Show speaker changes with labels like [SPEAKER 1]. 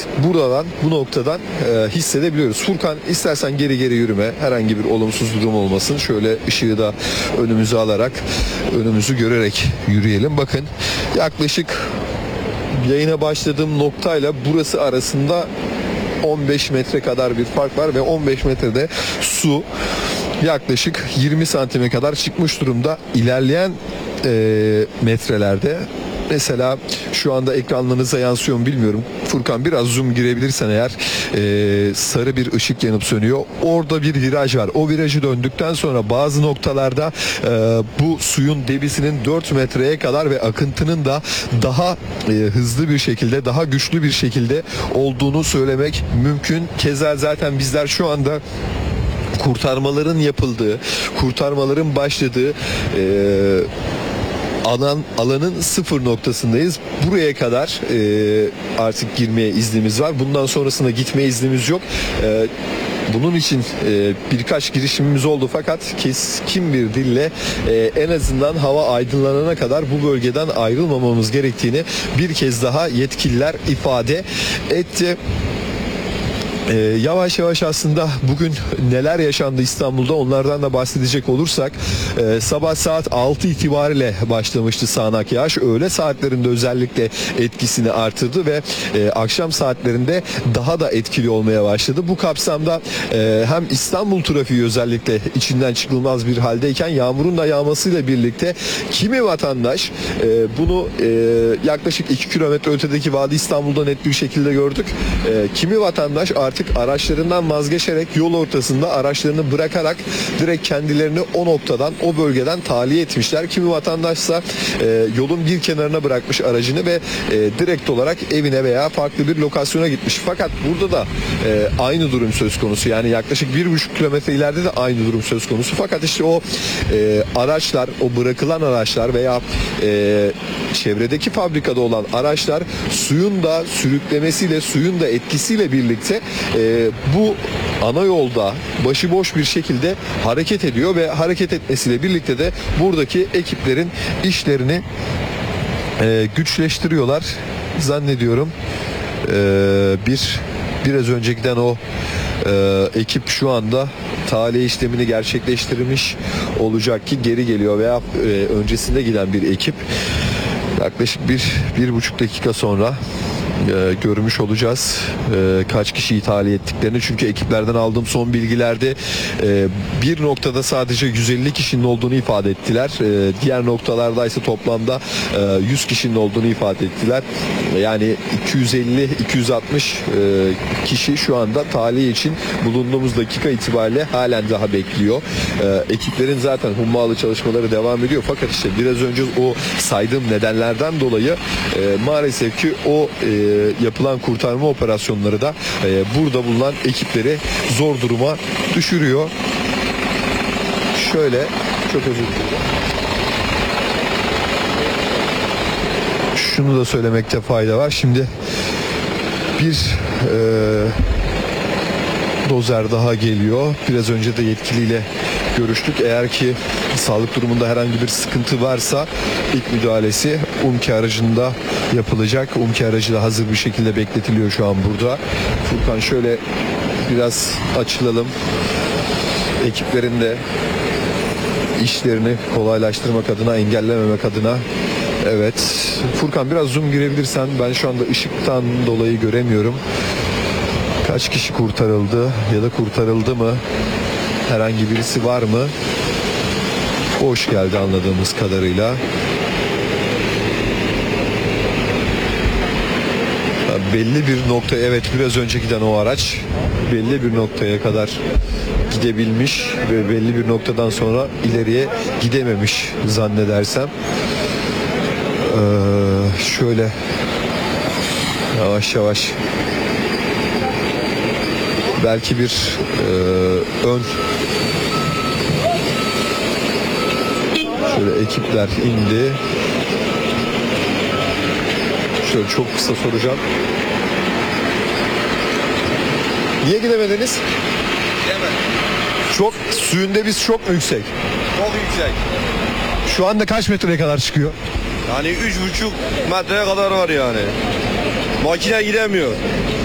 [SPEAKER 1] buradan, bu noktadan hissedebiliyoruz. Furkan, istersen geri geri yürüme. Herhangi bir olumsuz durum olmasın. Şöyle ışığı da önümüze alarak, önümüzü görerek yürüyelim. Bakın, yaklaşık yayına başladığım noktayla burası arasında 15 metre kadar bir fark var ve 15 metrede su yaklaşık 20 santime kadar çıkmış durumda. İlerleyen metrelerde, mesela şu anda ekranlarınıza yansıyor mu bilmiyorum. Furkan, biraz zoom girebilirsen eğer, sarı bir ışık yanıp sönüyor. Orada bir viraj var. O virajı döndükten sonra bazı noktalarda bu suyun debisinin 4 metreye kadar ve akıntının da daha hızlı bir şekilde, daha güçlü bir şekilde olduğunu söylemek mümkün. Keza zaten bizler şu anda kurtarmaların yapıldığı, kurtarmaların başladığı alanın sıfır noktasındayız. Buraya kadar artık girmeye iznimiz var. Bundan sonrasında gitme iznimiz yok. Bunun için birkaç girişimimiz oldu, fakat keskin bir dille en azından hava aydınlanana kadar bu bölgeden ayrılmamamız gerektiğini bir kez daha yetkililer ifade etti. Yavaş yavaş aslında bugün neler yaşandı İstanbul'da, onlardan da bahsedecek olursak, sabah saat 6 itibariyle başlamıştı sağanak yağış. Öğle saatlerinde özellikle etkisini artırdı ve akşam saatlerinde daha da etkili olmaya başladı. Bu kapsamda hem İstanbul trafiği özellikle içinden çıkılmaz bir haldeyken, yağmurun da yağmasıyla birlikte kimi vatandaş bunu yaklaşık 2 kilometre ötedeki Vadi İstanbul'da net bir şekilde gördük. Kimi vatandaş artık araçlarından vazgeçerek, yol ortasında araçlarını bırakarak direkt kendilerini o noktadan, o bölgeden tahliye etmişler. Kimi vatandaşsa yolun bir kenarına bırakmış aracını ve direkt olarak evine veya farklı bir lokasyona gitmiş. Fakat burada da aynı durum söz konusu. Yani yaklaşık 1,5 kilometre ileride de aynı durum söz konusu. Fakat işte o araçlar, o bırakılan araçlar veya çevredeki fabrikada olan araçlar suyun da sürüklemesiyle, suyun da etkisiyle birlikte bu ana yolda başıboş bir şekilde hareket ediyor ve hareket etmesiyle birlikte de buradaki ekiplerin işlerini güçleştiriyorlar zannediyorum. Biraz önce giden o ekip şu anda tahliye işlemini gerçekleştirmiş olacak ki geri geliyor, veya öncesinde giden bir ekip yaklaşık 1,5 dakika sonra görmüş olacağız kaç kişiyi tahliye ettiklerini. Çünkü ekiplerden aldığım son bilgilerde bir noktada sadece 150 kişinin olduğunu ifade ettiler. Diğer noktalarda ise toplamda 100 kişinin olduğunu ifade ettiler. Yani 250-260 kişi şu anda tahliye için bulunduğumuz dakika itibariyle halen daha bekliyor. Ekiplerin zaten hummalı çalışmaları devam ediyor. Fakat işte biraz önce o saydığım nedenlerden dolayı maalesef ki o yapılan kurtarma operasyonları da burada bulunan ekipleri zor duruma düşürüyor. Şöyle, çok özür dilerim. Şunu da söylemekte fayda var. Şimdi bir dozer daha geliyor. Biraz önce de yetkiliyle görüştük. Eğer ki sağlık durumunda herhangi bir sıkıntı varsa ilk müdahalesi UMKE aracında yapılacak. UMKE aracı da hazır bir şekilde bekletiliyor şu an burada. Furkan, şöyle biraz açılalım. Ekiplerin de işlerini kolaylaştırmak adına, engellememek adına. Evet. Furkan, biraz zoom girebilirsen, ben şu anda ışıktan dolayı göremiyorum. Kaç kişi kurtarıldı ya da kurtarıldı mı? Herhangi birisi var mı? Hoş geldi anladığımız kadarıyla. Belli bir nokta, evet, biraz önce giden o araç belli bir noktaya kadar gidebilmiş ve belli bir noktadan sonra ileriye gidememiş zannedersem. Şöyle yavaş yavaş belki bir ön, şöyle ekipler indi. Şöyle çok kısa soracağım. Niye gidemediniz?
[SPEAKER 2] Gidemedim.
[SPEAKER 1] Çok, suyun debisi çok mu yüksek?
[SPEAKER 2] Çok yüksek.
[SPEAKER 1] Şu anda kaç metreye kadar çıkıyor?
[SPEAKER 2] Yani 3,5 metreye kadar var yani. Makine gidemiyor.